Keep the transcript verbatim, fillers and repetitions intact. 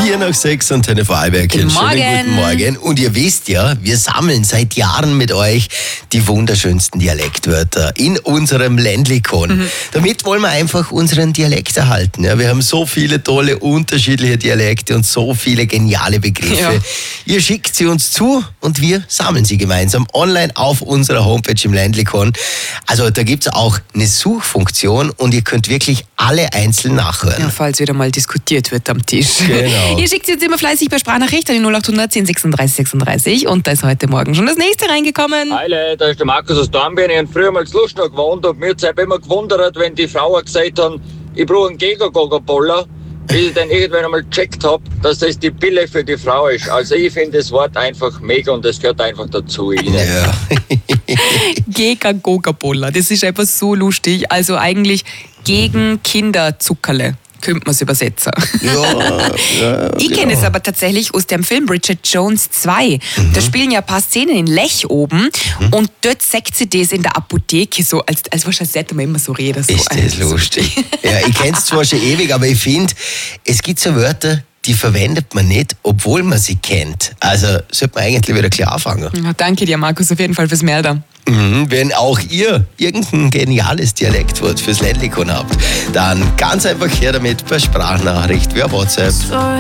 Vier nach sechs und Antenne Vorarlberg. Guten Schönen Morgen. guten Morgen. Und ihr wisst ja, wir sammeln seit Jahren mit euch die wunderschönsten Dialektwörter in unserem Ländlikon. Mhm. Damit wollen wir einfach unseren Dialekt erhalten. Ja, wir haben so viele tolle, unterschiedliche Dialekte und so viele geniale Begriffe. Ja. Ihr schickt sie uns zu und wir sammeln sie gemeinsam online auf unserer Homepage im Ländlikon. Also da gibt es auch eine Suchfunktion und ihr könnt wirklich alle einzeln nachhören. Ja, falls wieder mal diskutiert wird am Tisch. Genau. Ihr schickt jetzt immer fleißig per Sprachnachricht an die null acht hundert zehn sechsunddreißig sechsunddreißig und da ist heute Morgen schon das nächste reingekommen. Hi, da ist der Markus aus Dornbirn. Ich habe früher mal zu Lustau gewohnt und mir hat es immer gewundert, wenn die Frauen gesagt haben, ich brauche einen Gega-Goga-Boller, bis ich dann irgendwann einmal gecheckt habe, dass das die Pille für die Frau ist. Also ich finde das Wort einfach mega und das gehört einfach dazu. Ja. Gega-Goga-Boller, das ist einfach so lustig. Also eigentlich gegen Kinderzuckerle. Könnte man es übersetzen. Ja, ja, ich kenne es aber tatsächlich aus dem Film Bridget Jones zwei. Mhm. Da spielen ja ein paar Szenen in Lech oben mhm. und dort sagt sie das in der Apotheke so, als, als wahrscheinlich sollte man immer so reden. So. Ist das lustig. Ja, ich kenne es zwar schon ewig, aber ich finde, es gibt so Wörter, die verwendet man nicht, obwohl man sie kennt. Also sollte man eigentlich wieder klar anfangen. Ja, danke dir, Markus, auf jeden Fall fürs Melden. Mhm, wenn auch ihr irgendein geniales Dialektwort fürs Ländlikon habt, dann ganz einfach her damit per Sprachnachricht via WhatsApp.